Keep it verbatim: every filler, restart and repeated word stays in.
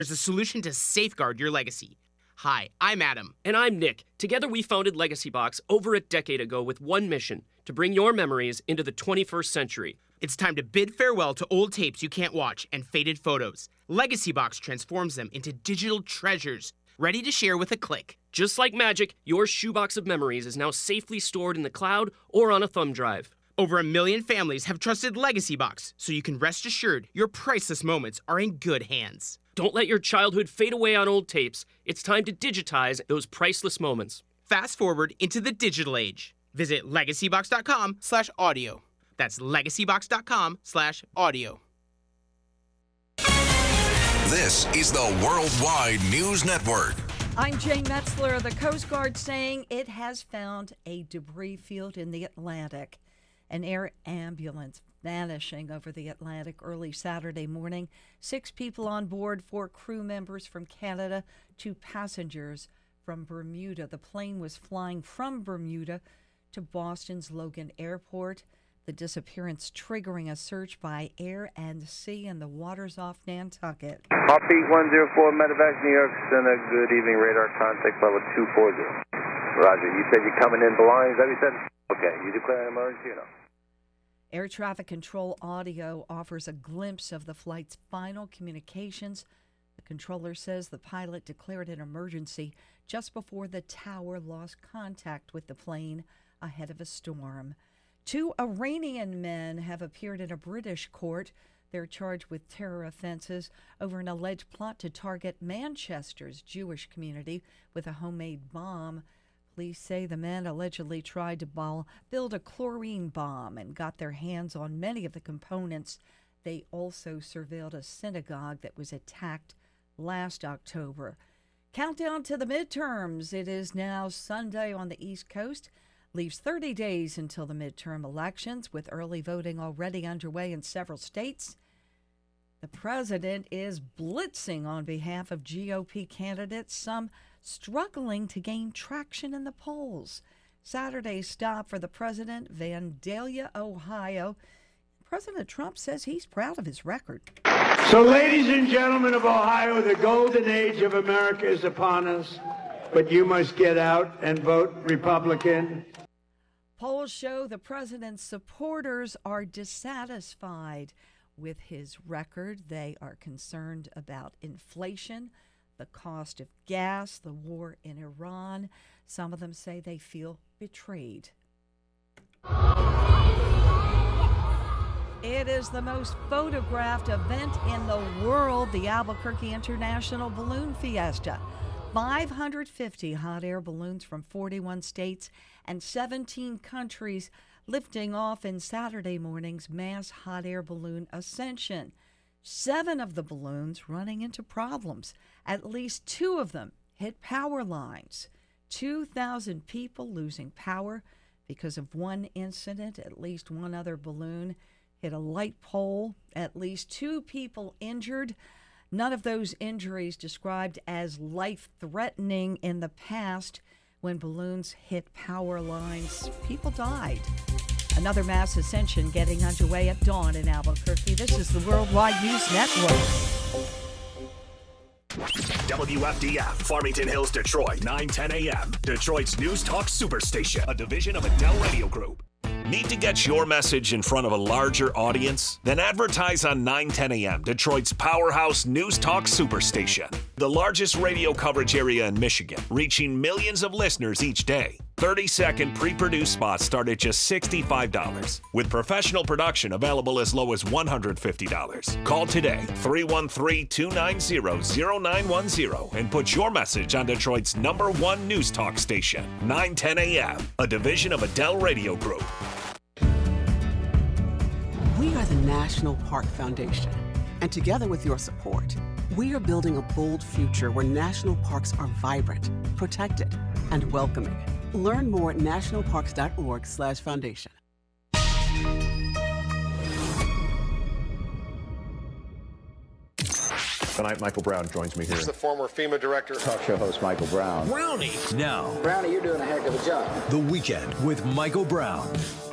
There's a solution to safeguard your legacy. Hi, I'm Adam. And I'm Nick. Together we founded Legacy Box over a decade ago with one mission, to bring your memories into the twenty-first century. It's time to bid farewell to old tapes you can't watch and faded photos. Legacy Box transforms them into digital treasures, ready to share with a click. Just like magic, your shoebox of memories is now safely stored in the cloud or on a thumb drive. Over a million families have trusted Legacy Box, so you can rest assured your priceless moments are in good hands. Don't let your childhood fade away on old tapes. It's time to digitize those priceless moments. Fast forward into the digital age. Visit legacybox.com slash audio. That's legacybox.com slash audio. This is the Worldwide News Network. I'm Jane Metzler. The Coast Guard saying it has found a debris field in the Atlantic. An air ambulance vanishing over the Atlantic early Saturday morning. Six people on board, four crew members from Canada, two passengers from Bermuda. The plane was flying from Bermuda to Boston's Logan Airport. The disappearance triggering a search by air and sea in the waters off Nantucket. Heartbeat one zero four, Medevac, New York Center. Good evening, radar contact level two four zero. Roger, you said you're coming in belongings, is that what you said? Okay, you declare an emergency or no? Air traffic control audio offers a glimpse of the flight's final communications. The controller says the pilot declared an emergency just before the tower lost contact with the plane ahead of a storm. Two Iranian men have appeared in a British court. They're charged with terror offenses over an alleged plot to target Manchester's Jewish community with a homemade bomb. Police say the men allegedly tried to ball, build a chlorine bomb and got their hands on many of the components. They also surveilled a synagogue that was attacked last October. Countdown to the midterms. It is now Sunday on the East Coast. Leaves thirty days until the midterm elections, with early voting already underway in several states. The president is blitzing on behalf of G O P candidates, some struggling to gain traction in the polls. Saturday's stop for the president, Vandalia, Ohio. President Trump says he's proud of his record. So, ladies and gentlemen of Ohio, the golden age of America is upon us, but you must get out and vote Republican. Polls show the president's supporters are dissatisfied with his record. They are concerned about inflation, the cost of gas, the war in Iran. Some of them say they feel betrayed. It is the most photographed event in the world, the Albuquerque International Balloon Fiesta. five hundred fifty hot air balloons from forty-one states and seventeen countries lifting off in Saturday morning's mass hot air balloon ascension. Seven of the balloons running into problems. At least two of them hit power lines. two thousand people losing power because of one incident. At least one other balloon hit a light pole. At least two people injured. None of those injuries described as life-threatening in the past. When balloons hit power lines, people died. Another mass ascension getting underway at dawn in Albuquerque. This is the Worldwide News Network. W F D F, Farmington Hills, Detroit, nine ten a.m. Detroit's News Talk Superstation, a division of Adele Radio Group. Need to get your message in front of a larger audience? Then advertise on nine ten a.m., Detroit's powerhouse News Talk Superstation. The largest radio coverage area in Michigan, reaching millions of listeners each day. thirty-second pre-produced spots start at just sixty-five dollars, with professional production available as low as one hundred fifty dollars. Call today, three one three, two nine zero, zero nine one zero, and put your message on Detroit's number one News Talk station, nine ten a.m., a division of Adele Radio Group. We are the National Park Foundation, and together with your support, we are building a bold future where national parks are vibrant, protected, and welcoming. Learn more at nationalparks.org slash foundation. Tonight, Michael Brown joins me here. He's the former FEMA director. Talk show host Michael Brown. Brownie. Now. Brownie, you're doing a heck of a job. The Weekend with Michael Brown.